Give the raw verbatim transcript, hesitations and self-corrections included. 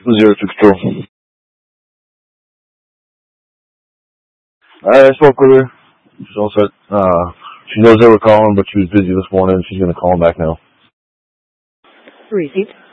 Zero six two. I spoke with her. She's all set. Uh, she knows they were calling, but she was busy this morning. She's going to call them back now. Receipt.